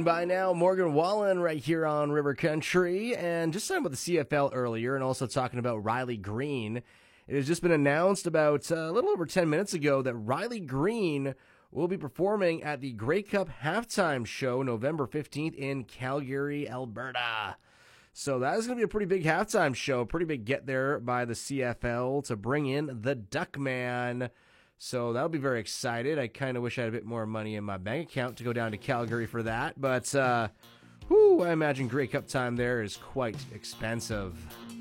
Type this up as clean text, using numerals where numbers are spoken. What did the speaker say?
by now. Morgan Wallen right here on River Country. And just talking about the CFL earlier and also talking about Riley Green. It has just been announced about a little over 10 minutes ago that Riley Green will be performing at the Grey Cup halftime show November 15th in Calgary, Alberta. So that is going to be a pretty big halftime show, pretty big get there by the CFL to bring in the Duckman. So that'll be very excited. I kind of wish I had a bit more money in my bank account to go down to Calgary for that. But, I imagine Grey Cup time there is quite expensive.